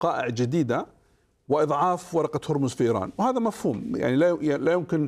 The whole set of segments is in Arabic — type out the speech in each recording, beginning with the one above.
وقائع جديدة وإضعاف ورقة هرمز في إيران، وهذا مفهوم يعني لا يمكن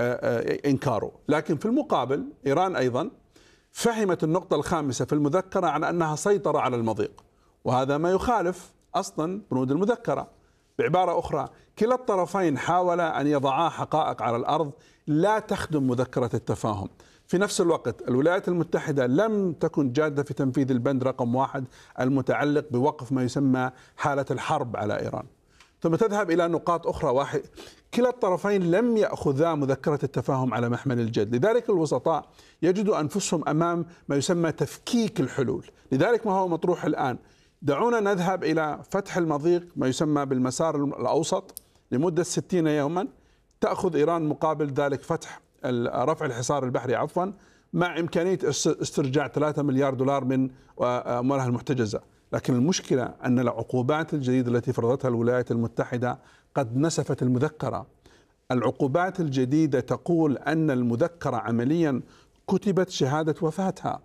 إنكاره. لكن في المقابل إيران أيضا فهمت النقطة الخامسة في المذكرة عن أنها سيطرة على المضيق، وهذا ما يخالف أصلا بنود المذكرة. بعبارة أخرى، كلا الطرفين حاول أن يضعا حقائق على الأرض لا تخدم مذكرة التفاهم. في نفس الوقت الولايات المتحدة لم تكن جادة في تنفيذ البند رقم 1 المتعلق بوقف ما يسمى حالة الحرب على إيران. ثم تذهب إلى نقاط أخرى، كلا الطرفين لم يأخذا مذكرة التفاهم على محمل الجد، لذلك الوسطاء يجدوا أنفسهم أمام ما يسمى تفكيك الحلول. لذلك ما هو مطروح الآن، دعونا نذهب إلى فتح المضيق ما يسمى بالمسار الأوسط لمدة 60 يوما، تأخذ إيران مقابل ذلك فتح رفع الحصار البحري عفوا، مع إمكانية استرجاع 3 مليار دولار من أموالها المحتجزة. لكن المشكلة أن العقوبات الجديدة التي فرضتها الولايات المتحدة قد نسفت المذكرة. العقوبات الجديدة تقول أن المذكرة عمليا كتبت شهادة وفاتها،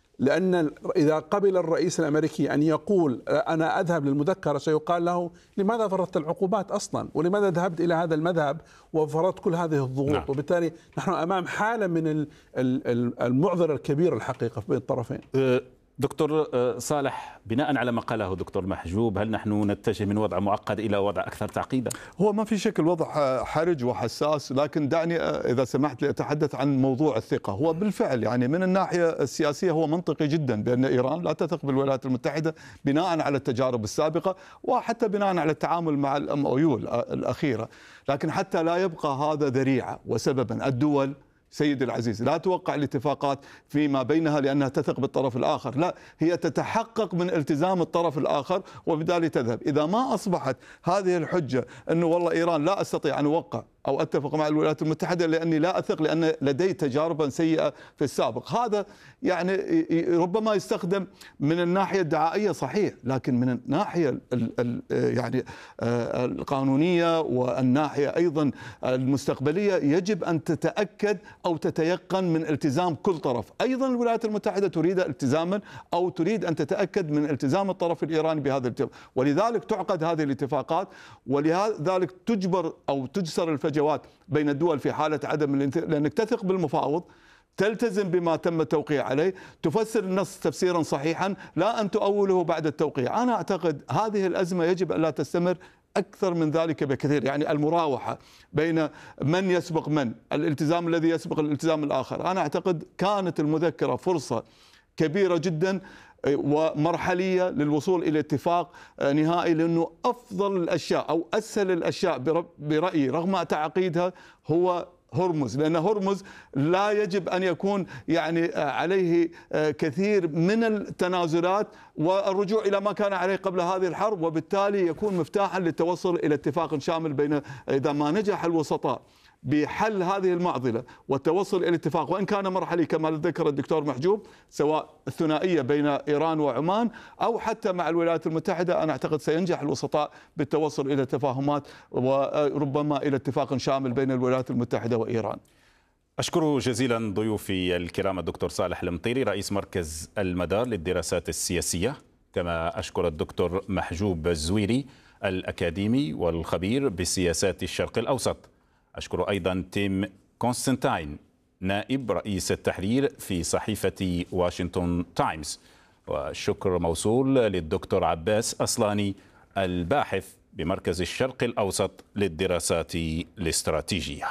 لأن إذا قبل الرئيس الأمريكي أن يقول أنا أذهب للمذكرة سيقال له لماذا فرضت العقوبات أصلا، ولماذا ذهبت إلى هذا المذهب وفرضت كل هذه الضغوط. نعم. وبالتالي نحن أمام حالة من المعضلة الكبيرة الحقيقة بين الطرفين. دكتور صالح، بناء على ما قاله دكتور محجوب، هل نحن نتجه من وضع معقد إلى وضع أكثر تعقيدا؟ هو ما في شك الوضع حرج وحساس، لكن دعني إذا سمحت لي أتحدث عن موضوع الثقة. هو بالفعل يعني من الناحية السياسية هو منطقي جدا بأن إيران لا تثق بالولايات المتحدة بناء على التجارب السابقة وحتى بناء على التعامل مع الMOU الأخيرة، لكن حتى لا يبقى هذا ذريعة وسببا الدول سيدي العزيز لا توقع الاتفاقات فيما بينها لأنها تثق بالطرف الآخر، لا، هي تتحقق من التزام الطرف الآخر وبالتالي تذهب. إذا ما أصبحت هذه الحجة أنه والله إيران لا أستطيع أن أوقع أو أتفق مع الولايات المتحدة لأني لا أثق لأن لدي تجاربا سيئة في السابق، هذا يعني ربما يستخدم من الناحية الدعائية صحيح، لكن من الناحية يعني القانونية والناحية أيضا المستقبلية يجب أن تتأكد أو تتيقن من التزام كل طرف. أيضا الولايات المتحدة تريد التزاما أو تريد أن تتأكد من التزام الطرف الإيراني بهذا الاتفاق، ولذلك تعقد هذه الاتفاقات، ولذلك تجبر أو تجسر الفجوات بين الدول في حالة عدم لأنك تثق بالمفاوض، تلتزم بما تم التوقيع عليه، تفسر النص تفسيرا صحيحا لا أن تؤوله بعد التوقيع. أنا أعتقد هذه الأزمة يجب أن لا تستمر أكثر من ذلك بكثير، يعني المراوحة بين من يسبق من، الالتزام الذي يسبق الالتزام الآخر. أنا أعتقد كانت المذكرة فرصة كبيرة جدا ومرحلية للوصول إلى اتفاق نهائي، لأنه أفضل الأشياء أو أسهل الأشياء برأيي رغم تعقيدها هو هرمز، لأن هرمز لا يجب أن يكون يعني عليه كثير من التنازلات والرجوع إلى ما كان عليه قبل هذه الحرب، وبالتالي يكون مفتاحا للتوصل إلى اتفاق شامل بين إذا ما نجح الوسطاء بحل هذه المعضلة والتوصل إلى اتفاق، وإن كان مرحلي كما ذكر الدكتور محجوب، سواء الثنائية بين إيران وعمان أو حتى مع الولايات المتحدة، أنا أعتقد سينجح الوسطاء بالتوصل إلى تفاهمات وربما إلى اتفاق شامل بين الولايات المتحدة وإيران. أشكر جزيلا ضيوفي الكرام الدكتور صالح المطيري رئيس مركز المدار للدراسات السياسية، كما أشكر الدكتور محجوب الزويري الأكاديمي والخبير بسياسات الشرق الأوسط. أشكر أيضا تيم كونستانتين نائب رئيس التحرير في صحيفة واشنطن تايمز، والشكر موصول للدكتور عباس أصلاني الباحث بمركز الشرق الأوسط للدراسات الاستراتيجية.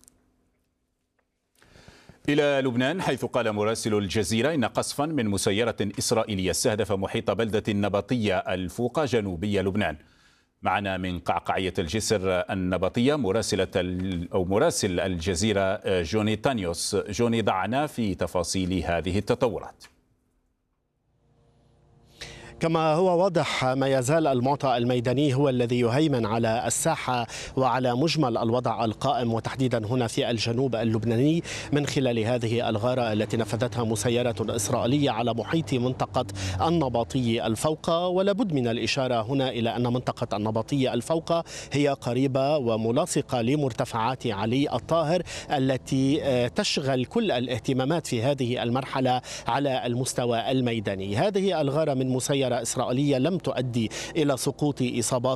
إلى لبنان، حيث قال مراسل الجزيرة إن قصفا من مسيرة إسرائيلية استهدف محيط بلدة النبطية الفوقة جنوبي لبنان. معنا من قعقعية الجسر النبطية مراسل الجزيرة جوني تانيوس. جوني، ضعنا في تفاصيل هذه التطورات. كما هو واضح، ما يزال المعطى الميداني هو الذي يهيمن على الساحة وعلى مجمل الوضع القائم، وتحديدا هنا في الجنوب اللبناني، من خلال هذه الغارة التي نفذتها مسيرة إسرائيلية على محيط منطقة النبطي الفوقة. ولا بد من الإشارة هنا إلى أن منطقة النبطي الفوقة هي قريبة وملاصقة لمرتفعات علي الطاهر التي تشغل كل الاهتمامات في هذه المرحلة على المستوى الميداني. هذه الغارة من مسيرة إسرائيلية لم تؤدي إلى سقوط إصابات